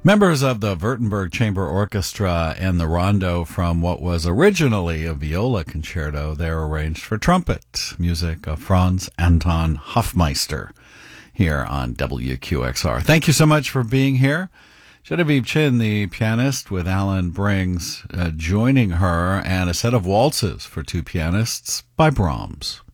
Members of the Württemberg Chamber Orchestra and the rondo from what was originally a viola concerto, they're arranged for trumpet, music of Franz Anton Hofmeister, here on WQXR. Thank you so much for being here. Genevieve Chin, the pianist, with Alan Brings joining her, and a set of waltzes for two pianists by Brahms.